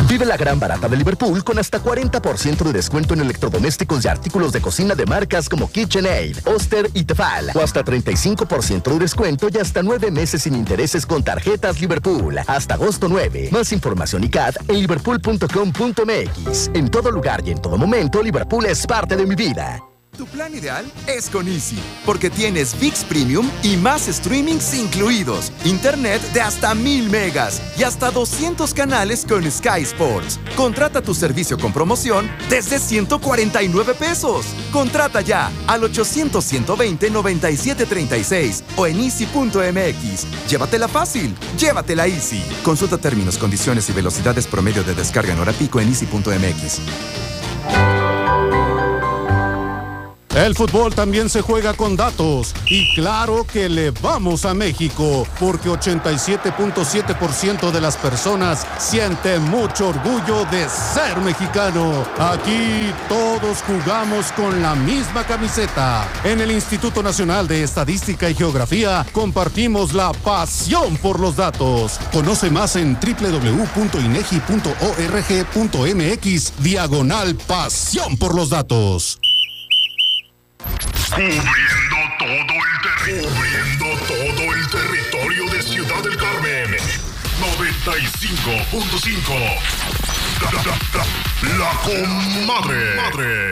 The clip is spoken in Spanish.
Vive la gran barata de Liverpool con hasta 40% de descuento en electrodomésticos y artículos de cocina de marcas como KitchenAid, Oster y Tefal. O hasta 35% de descuento y hasta 9 meses sin intereses con tarjetas Liverpool. Hasta agosto 9. Más información y CAD en liverpool.com.mx. En todo lugar y en todo momento, Liverpool es parte de mi vida. Tu plan ideal es con Easy, porque tienes ViX Premium y más streamings incluidos, internet de hasta 1000 megas y hasta 200 canales con Sky Sports. Contrata tu servicio con promoción desde 149 pesos. Contrata ya al 800-120-9736 o en easy.mx. Llévatela fácil, llévatela Easy. Consulta términos, condiciones y velocidades promedio de descarga en hora pico en easy.mx. El fútbol también se juega con datos y claro que le vamos a México porque 87.7% de las personas sienten mucho orgullo de ser mexicano. Aquí todos jugamos con la misma camiseta. En el Instituto Nacional de Estadística y Geografía compartimos la pasión por los datos. Conoce más en www.inegi.org.mx/pasión por los datos. Cubriendo todo el territorio de Ciudad del Carmen. 95.5. La comadre.